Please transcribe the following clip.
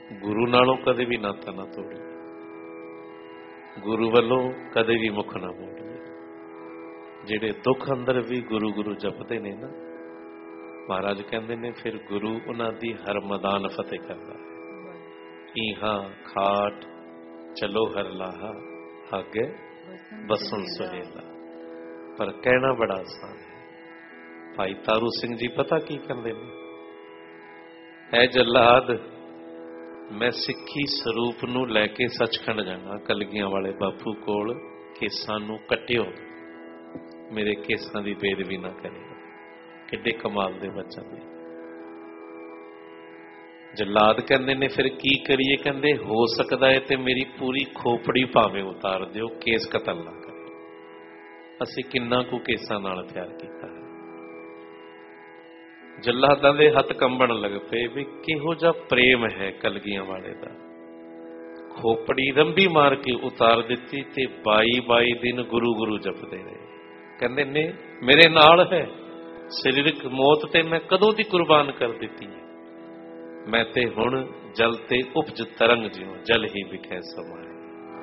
गुरु नालों कदे भी नाता ना तोड़िए, गुरु वालों कदे भी मुख ना मोड़िए। जिहड़े दुख अंदर भी गुरु गुरु जपते ने ना, महाराज कहते ने फिर गुरु उन्हां दी हर मैदान फतेह करदा है। इहां खाट चलो हर लाहा, आगे बसन सुहेला। पर कहना बड़ा आसान है। भाई तारू सिंह जी पता की कहते हैं, है जल्लाद मैं सिੱਖੀ ਸਰੂਪ ਨੂੰ ਲੈ ਕੇ ਸੱਚਖੰਡ ਜਾਣਾ, ਕਲਗੀਆਂ ਵਾਲੇ ਬਾਪੂ ਕੋਲ ਕੇਸਾਂ ਨੂੰ ਕੱਟਿਓ, ਮੇਰੇ ਕੇਸਾਂ ਦੀ ਬੇਦਬੀ ਨਾ ਕਰਿਓ। ਕਿੱਡੇ ਕਮਾਲ ਦੇ ਬੱਚਾ ਨੇ। ਜੱਲਾਦ ਕਹਿੰਦੇ ਨੇ ਫਿਰ ਕੀ ਕਰੀਏ? ਕਹਿੰਦੇ ਹੋ ਸਕਦਾ ਹੈ ਤੇ ਮੇਰੀ ਪੂਰੀ ਖੋਪੜੀ ਭਾਵੇਂ ਉਤਾਰ ਦਿਓ, ਕੇਸ ਕਤਲ ਨਾ ਕਰੇ। ਅਸੀਂ ਕਿੰਨਾ ਕੁ ਕੇਸਾਂ ਨਾਲ ਪਿਆਰ ਕੀਤਾ ਹੈ। ਜੱਲਾਦਾਂ ਦੇ ਹੱਥ ਕੰਬਣ ਲੱਗ ਪਏ ਵੀ ਕਿਹੋ ਜਿਹਾ ਪ੍ਰੇਮ ਹੈ ਕਲਗੀਆਂ ਵਾਲੇ ਦਾ। ਖੋਪੜੀ ਰੰਬੀ ਮਾਰ ਕੇ ਉਤਾਰ ਦਿੱਤੀ ਤੇ 22 ਦਿਨ ਗੁਰੂ ਗੁਰੂ ਜਪਦੇ ਰਹੇ। ਕਹਿੰਦੇ ਨੇ ਮੇਰੇ ਨਾਲ ਹੈ, ਸਰੀਰਕ ਮੌਤ ਤੇ ਮੈਂ ਕਦੋਂ ਦੀ ਕੁਰਬਾਨ ਕਰ ਦਿੱਤੀ ਹੈ। ਮੈਂ ਤੇ ਹੁਣ ਜਲ ਤੇ ਉਪਜ ਤਰੰਗ ਜਿਉ, ਜਲ ਹੀ ਵਿਖੇ ਸਮਾਏ।